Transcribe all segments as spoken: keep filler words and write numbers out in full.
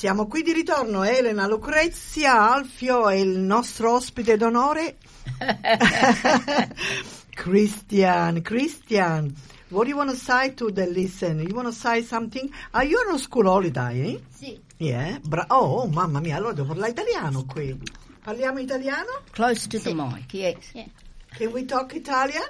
Siamo qui di ritorno, Elena, Lucrezia, Alfio e il nostro ospite d'onore Christian. Christian, what do you want to say to the listener? You want to say something? Are you on a school holiday? Eh? Sì. Yeah. Bra- oh, mamma mia, allora devo parlare italiano qui. Parliamo italiano? Close to the mic, yes. Yeah. Can we talk Italian?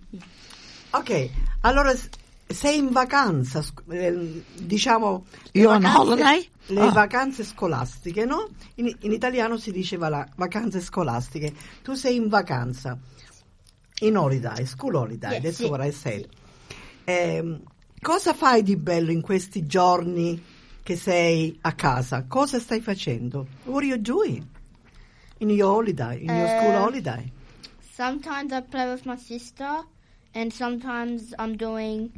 Ok, allora sei in vacanza, eh, diciamo... You're on vacanze, holiday? Le Oh. vacanze scolastiche, no? In, in italiano si dice vala- vacanze scolastiche. Tu sei in vacanza, in holiday, school holiday, Yes, that's sì. what I said. Eh, cosa fai di bello in questi giorni che sei a casa? Cosa stai facendo? What are you doing in your holiday, in your Eh, school holiday? Sometimes I play with my sister, and sometimes I'm doing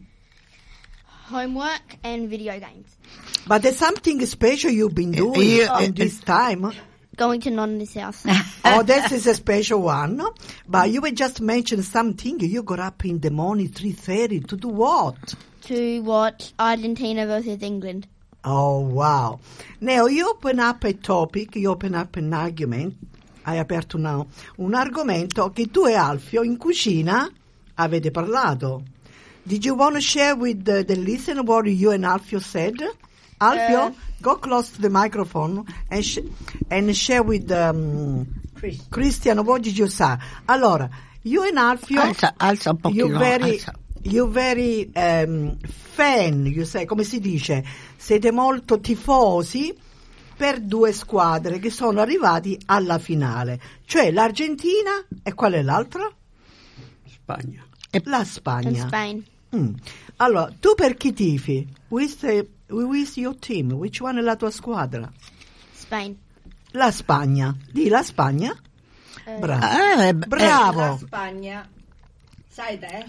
homework and video games. But there's something special you've been doing you- in this time. Going to Nonna's house. Oh, this is a special one. No? But you were just mentioned something. You got up in the morning, three thirty, to do what? To watch Argentina versus England. Oh, wow. Now, you open up a topic, you open up an argument. Hai aperto una, un argomento che tu e Alfio in cucina avete parlato. Did you want to share with the, the listener what you and Alfio said? Alfio, Uh, go close to the microphone and, sh- and share with um, Chris. Cristiano what did you say. Allora, you and Alfio, Alza, alza un pochino. you very, alza. you very um, fan, you say, come si dice, siete molto tifosi per due squadre che sono arrivati alla finale, cioè l'Argentina e qual è l'altra? Spagna. La And Spagna. Spain. Mm. Allora, tu per chi tifi? With, the, with your team, which one è la tua squadra? Spain. La Spagna. Di la Spagna? Eh, Bravo. Ah, eh, Bravo. La Spagna, sai te?